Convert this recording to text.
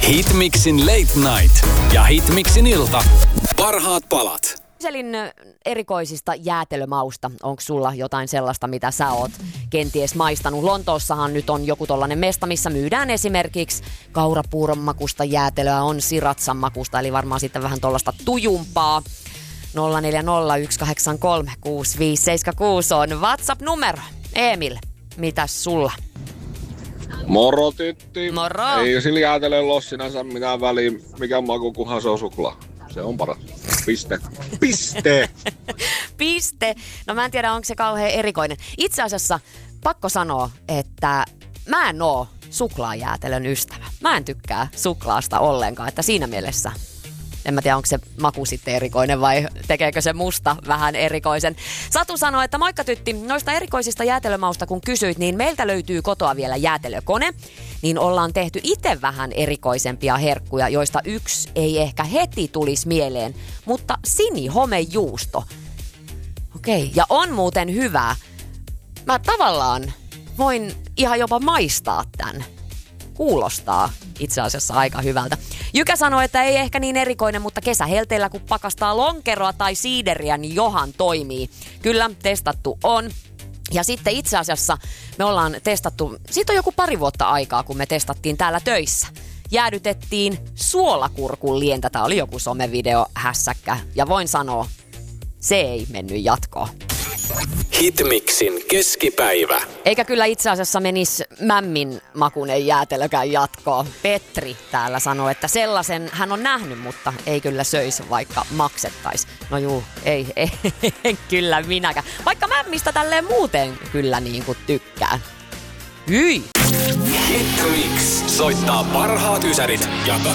Hitmixin Late Night ja Hitmixin ilta. Parhaat palat. Kyselin erikoisista jäätelömausta. Onko sulla jotain sellaista, mitä sä oot kenties maistanut? Lontoossahan nyt on joku tollanen mesta, missä myydään esimerkiksi kaurapuuron makusta jäätelöä, on siratsan makusta, eli varmaan sitten vähän tollasta tujumpaa. 0401836576 on WhatsApp-numero. Emil, mitäs sulla? Moro tytti. Moro. Ei sillä jäätelöllä sinänsä mitään väliä, mikä maku, kunhan se on suklaa. Se on paras. Piste. Piste. Piste. No mä en tiedä, onko se kauhean erikoinen. Itse asiassa pakko sanoa, että mä en oo suklaajäätelön ystävä. Mä en tykkää suklaasta ollenkaan, että siinä mielessä en mä tiedä, onko se maku sitten erikoinen vai tekeekö se musta vähän erikoisen. Satu sanoi, että moikka tytti, noista erikoisista jäätelömausta kun kysyit, niin meiltä löytyy kotoa vielä jäätelökone. Niin ollaan tehty itse vähän erikoisempia herkkuja, joista yksi ei ehkä heti tulisi mieleen, mutta sinihomejuusto. Okei, ja on muuten hyvä. Mä tavallaan voin ihan jopa maistaa tän. Kuulostaa itse asiassa aika hyvältä. Jykä sanoi, että ei ehkä niin erikoinen, mutta kesähelteillä kun pakastaa lonkeroa tai siideriä, niin johan toimii. Kyllä, testattu on. Ja sitten itse asiassa me ollaan testattu, siitä on joku pari vuotta aikaa, kun me testattiin täällä töissä. Jäädytettiin suolakurkun lientä. Tämä oli joku somevideo hässäkkä. Ja voin sanoa, se ei mennyt jatkoon. Hitmixin keskipäivä. Eikä kyllä itse asiassa menisi mämmin makunen jäätelökään jatkoon. Petri täällä sanoi, että sellaisen hän on nähnyt, mutta ei kyllä söisi, vaikka maksettaisi. No juu, ei kyllä minäkään. Vaikka mämmistä tälleen muuten kyllä niin kuin tykkään. Hyi! Hitmix soittaa parhaat ysärit ja